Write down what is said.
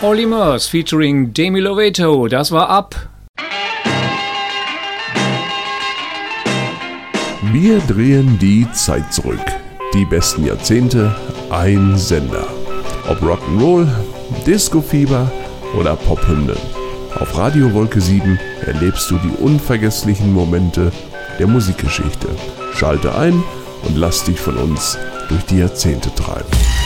Olly Murs featuring Demi Lovato, das war Up. Wir drehen die Zeit zurück. Die besten Jahrzehnte, ein Sender. Ob Rock'n'Roll, Disco-Fieber oder Pophymnen. Auf Radio Wolke 7 erlebst du die unvergesslichen Momente der Musikgeschichte. Schalte ein und lass dich von uns durch die Jahrzehnte treiben.